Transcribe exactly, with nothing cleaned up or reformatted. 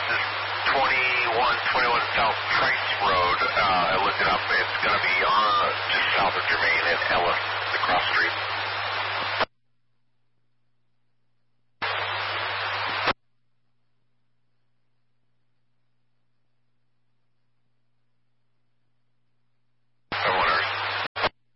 this is twenty-one twenty-one South Price Road. Uh, I looked it up. It's going to be on just south of Germain and Ellis, the cross street.